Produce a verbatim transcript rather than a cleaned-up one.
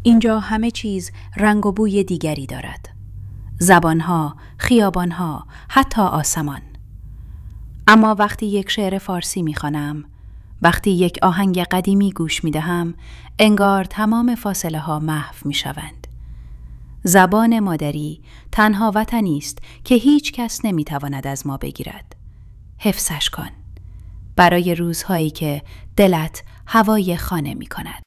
اینجا همه چیز رنگ و بوی دیگری دارد. زبانها، خیابانها، حتی آسمان. اما وقتی یک شعر فارسی می‌خوانم، وقتی یک آهنگ قدیمی گوش می‌دهم، انگار تمام فاصله ها محو می‌شوند. زبان مادری تنها وطنی است که هیچ کس نمی‌تواند از ما بگیرد. حفظش کن برای روزهایی که دلت هوای خانه می‌کند.